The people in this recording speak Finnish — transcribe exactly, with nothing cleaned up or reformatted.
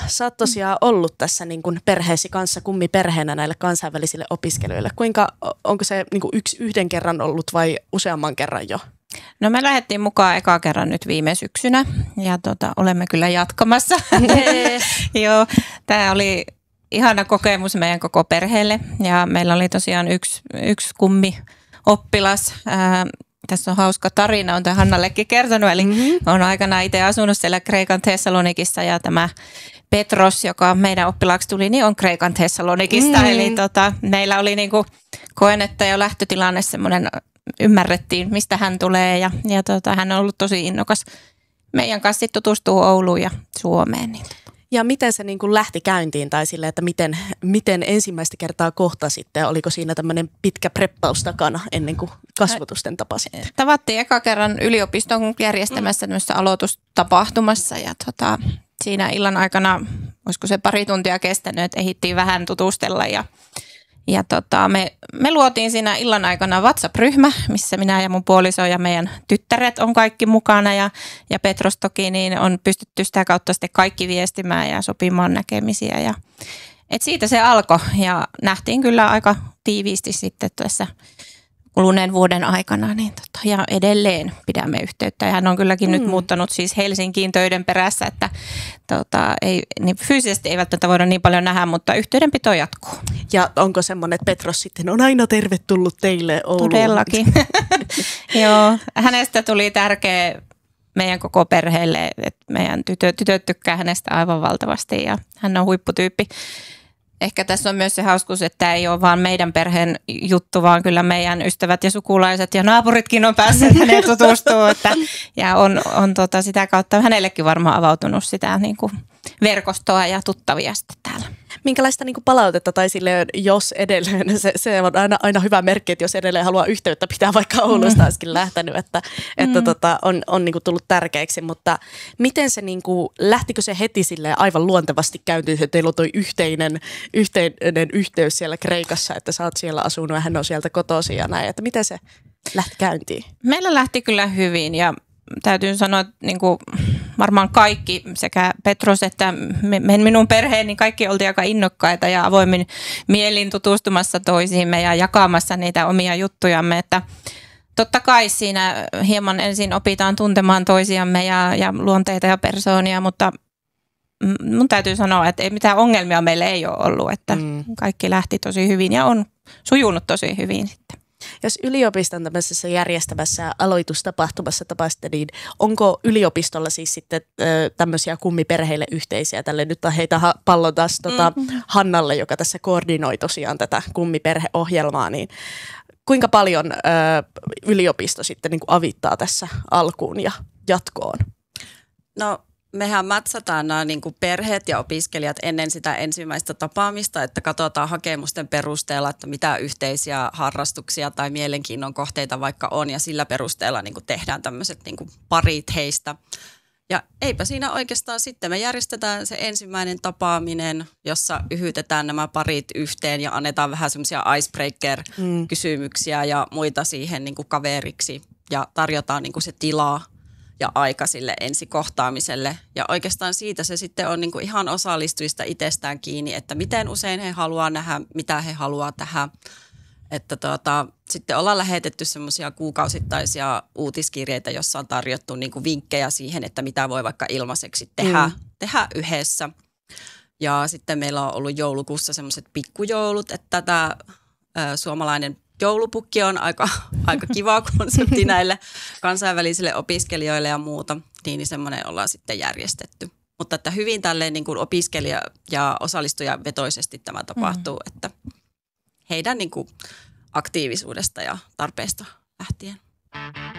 sä oot tosiaan ollut tässä niin kuin perheesi kanssa kummiperheenä näille kansainvälisille opiskelijoille. Kuinka, onko se niin kuin yksi yhden kerran ollut vai useamman kerran jo? No me lähdettiin mukaan eka kerran nyt viime syksynä ja tota, olemme kyllä jatkamassa. Joo, tämä oli ihana kokemus meidän koko perheelle ja meillä oli tosiaan yksi, yksi kummi oppilas. Ää, tässä on hauska tarina, on tämä Hannallekin kertonut, eli mm-hmm. olen aikanaan itse asunut siellä Kreikan Thessalonikissa ja tämä Petros, joka meidän oppilaaksi tuli, niin on Kreikan Thessalonikista. Mm-hmm. Eli tota, meillä oli niinku, koen, että jo lähtötilanne semmoinen, ymmärrettiin mistä hän tulee ja, ja tota, hän on ollut tosi innokas meidän kanssa sitten tutustuu Ouluun ja Suomeen. Niin. Ja miten se niin kuin lähti käyntiin tai silleen, että miten, miten ensimmäistä kertaa kohtasitte? Oliko siinä tämmöinen pitkä preppaus takana ennen kuin kasvotusten tapasitte? Tavattiin eka kerran yliopiston järjestämässä tämmöisessä aloitustapahtumassa ja tota, siinä illan aikana, olisiko se pari tuntia kestänyt, että ehdittiin vähän tutustella ja Ja tota, me, me luotiin siinä illan aikana WhatsApp-ryhmä, missä minä ja mun puoliso ja meidän tyttäret on kaikki mukana ja, ja Petros toki niin on pystytty sitä kautta sitten kaikki viestimään ja sopimaan näkemisiä. Ja, et siitä se alkoi ja nähtiin kyllä aika tiiviisti sitten tässä kuluneen vuoden aikana niin tota, ja edelleen pidämme yhteyttä. Ja hän on kylläkin mm. nyt muuttanut siis Helsinkiin töiden perässä, että tota, ei, niin fyysisesti ei välttämättä voida niin paljon nähdä, mutta yhteydenpito jatkuu. Ja onko semmoinen, että Petros sitten on aina tervetullut teille Ouluun? Todellakin. Joo, hänestä tuli tärkeä meidän koko perheelle, että meidän tytöt, tytöt tykkää hänestä aivan valtavasti ja hän on huipputyyppi. Ehkä tässä on myös se hauskuus, että tämä ei ole vaan meidän perheen juttu, vaan kyllä meidän ystävät ja sukulaiset ja naapuritkin on päässeet häneen tutustumaan. Että, ja on, on tota, sitä kautta hänellekin varmaan avautunut sitä niin kuin verkostoa ja tuttavia sitten täällä. Minkälaista niin kuin palautetta tai silleen, jos edelleen, se, se on aina, aina hyvä merkki, että jos edelleen haluaa yhteyttä pitää, vaikka Oulusta olisikin lähtenyt, että, että mm. tota, on, on niin kuin tullut tärkeäksi, mutta miten se, niin kuin, lähtikö se heti silleen aivan luontevasti käyntiin, että teillä on toi yhteinen, yhteinen yhteys siellä Kreikassa, että sä oot siellä asunut ja hän on sieltä kotoisin ja näin, että miten se lähti käyntiin? Meillä lähti kyllä hyvin ja täytyy sanoa, että niin kuin varmaan kaikki, sekä Petros että minun perheeni, niin kaikki oltiin aika innokkaita ja avoimin mielin tutustumassa toisiimme ja jakamassa niitä omia juttujamme. Että totta kai siinä hieman ensin opitaan tuntemaan toisiamme ja, ja luonteita ja persoonia, mutta mun täytyy sanoa, että ei mitään ongelmia meille ei ole ollut, että mm. kaikki lähti tosi hyvin ja on sujunut tosi hyvin sitten. Jos yliopiston tämmöisessä järjestämässä aloitustapahtumassa tapasitte, niin onko yliopistolla siis sitten ö, tämmöisiä kummiperheille yhteisiä? Tälle nyt heitä ha- pallon taas tota, mm-hmm. Hannalle, joka tässä koordinoi tosiaan tätä kummiperheohjelmaa, niin kuinka paljon ö, yliopisto sitten niin kuin avittaa tässä alkuun ja jatkoon? No mehän matsataan nämä niin kuin perheet ja opiskelijat ennen sitä ensimmäistä tapaamista, että katsotaan hakemusten perusteella, että mitä yhteisiä harrastuksia tai mielenkiinnon kohteita vaikka on ja sillä perusteella niin kuin tehdään tämmöiset niin kuin parit heistä. Ja eipä siinä oikeastaan sitten me järjestetään se ensimmäinen tapaaminen, jossa yhytetään nämä parit yhteen ja annetaan vähän semmoisia icebreaker-kysymyksiä ja muita siihen niin kuin kaveriksi ja tarjotaan niin kuin se tilaa ja aika sille ensikohtaamiselle. Ja oikeastaan siitä se sitten on niin kuin ihan osallistujista itsestään kiinni, että miten usein he haluaa nähdä, mitä he haluaa tehdä. Että tuota, sitten ollaan lähetetty semmoisia kuukausittaisia uutiskirjeitä, jossa on tarjottu niin kuin vinkkejä siihen, että mitä voi vaikka ilmaiseksi tehdä, mm. tehdä yhdessä. Ja sitten meillä on ollut joulukuussa semmoiset pikkujoulut, että tämä ä, suomalainen joulupukki on aika, aika kiva konsepti näille kansainvälisille opiskelijoille ja muuta, niin semmoinen ollaan sitten järjestetty. Mutta että hyvin tälleen niin kuin opiskelija- ja osallistujavetoisesti tämä tapahtuu, mm. että heidän niin kuin aktiivisuudesta ja tarpeesta lähtien.